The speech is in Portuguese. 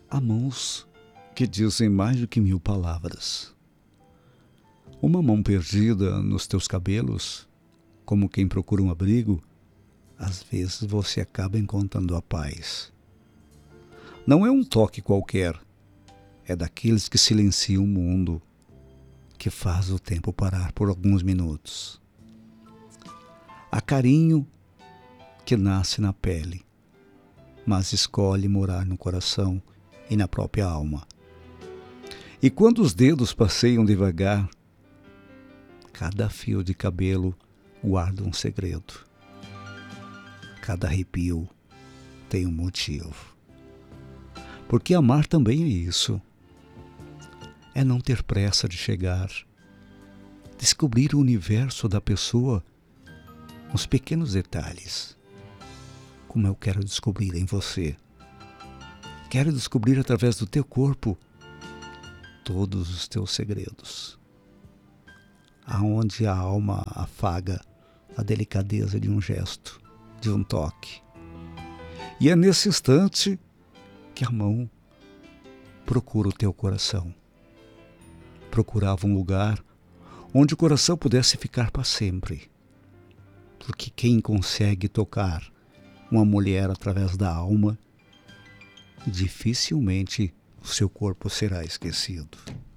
Há mãos que dizem mais do que 1000 palavras. Uma mão perdida nos teus cabelos, como quem procura um abrigo, às vezes você acaba encontrando a paz. Não é um toque qualquer, é daqueles que silenciam o mundo, que faz o tempo parar por alguns minutos. Há carinho que nasce na pele, mas escolhe morar no coração e na própria alma. E quando os dedos passeiam devagar, cada fio de cabelo guarda um segredo. Cada arrepio tem um motivo. Porque amar também é isso. É não ter pressa de chegar. Descobrir o universo da pessoa nos pequenos detalhes. Como eu quero descobrir em você. Quero descobrir através do teu corpo todos os teus segredos. Aonde a alma afaga a delicadeza de um gesto, de um toque. E é nesse instante que a mão procura o teu coração. Procurava um lugar onde o coração pudesse ficar para sempre. Porque quem consegue tocar uma mulher através da alma, dificilmente o seu corpo será esquecido.